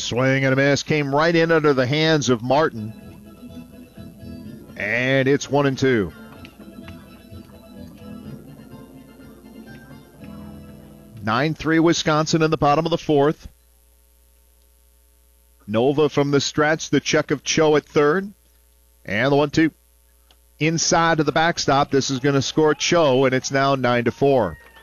Swing and a miss. Came right in under the hands of Martin. And it's 1-2. (9-3) Wisconsin in the bottom of the fourth. Nova from the stretch. The check of Cho at third. And the 1-2. Inside to the backstop. This is going to score Cho, and it's now 9-4.